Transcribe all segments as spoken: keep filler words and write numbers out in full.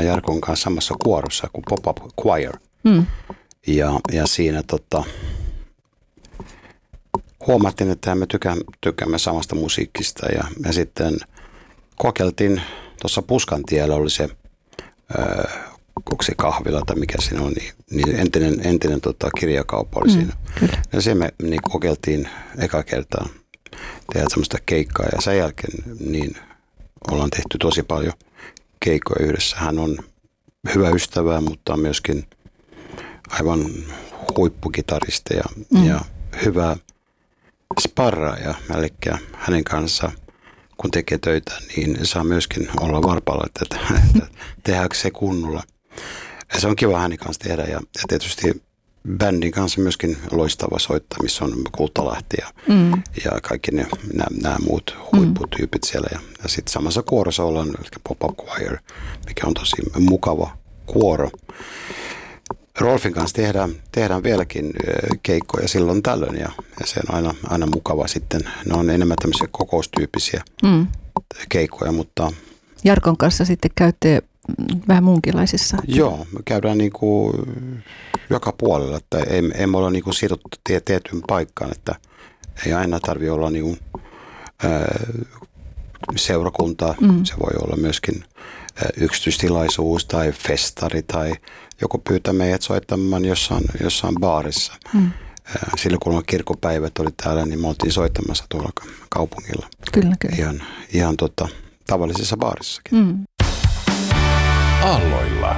Jarkon kanssa samassa kuorossa kuin Pop-Up Choir. Mm. Ja, ja siinä tota, huomattiin, että me tykkäämme, tykkäämme samasta musiikista ja, ja sitten kokeiltiin, tuossa Puskantiellä oli se, öö, onko se kahvila tai mikä siinä on, niin, niin entinen, entinen tota, kirjakauppa oli mm, siinä. Kyllä. Ja se me niin kokeiltiin eka kertaa tehdä semmoista keikkaa ja sen jälkeen niin ollaan tehty tosi paljon keikkoja yhdessä. Hän on hyvä ystävä, mutta on myöskin aivan huippukitaristi ja, mm. ja hyvä sparraaja. Eli hänen kanssa, kun tekee töitä, niin saa myöskin olla varpaalla, että, että tehdäänkö se kunnolla. Ja se on kiva hänen kanssa tehdä ja, ja tietysti bändin kanssa myöskin loistava soittaa, missä on Kultalahti ja, mm. ja kaikki ne, nämä, nämä muut huipputyypit siellä. Ja, ja sitten samassa kuorossa ollaan, eli Pop-Up Choir, mikä on tosi mukava kuoro. Rolfin kanssa tehdään, tehdään vieläkin keikkoja silloin tällöin ja, ja se on aina, aina mukava sitten. Ne on enemmän tämmöisiä kokoustyyppisiä mm. keikkoja, mutta... Jarkon kanssa sitten käytte vähän muunkinlaisissa? Joo, me käydään niin kuin joka puolella, että emme, emme ole niin kuin sidottu tietyn paikkaan, että ei aina tarvitse olla niin kuin, ää, seurakuntaa, mm. se voi olla myöskin ää, yksityistilaisuus tai festari tai joku pyytää meidät soittamaan jossain, jossain baarissa. Mm. Ää, silloin kun kirkkopäivät oli täällä, niin me oltiin soittamassa tuolla kaupungilla. Kyllä, kyllä. Ihan, ihan tota, tavallisessa baarissakin. Mm. Aalloilla.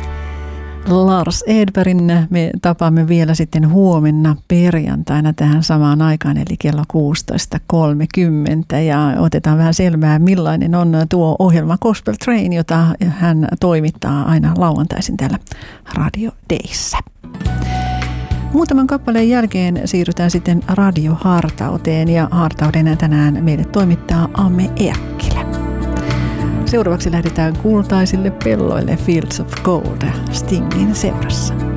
Lars Edbergin me tapaamme vielä sitten huomenna perjantaina tähän samaan aikaan, eli kello kuusitoista kolmekymmentä. Ja otetaan vähän selvää, millainen on tuo ohjelma Gospel Train, jota hän toimittaa aina lauantaisin täällä Radio Dayssä. Muutaman kappaleen jälkeen siirrytään sitten radiohartauteen ja hartauden tänään meille toimittaa Amme Erkkilä. Seuraavaksi lähdetään kultaisille pelloille Fields of Gold Stingin seurassa.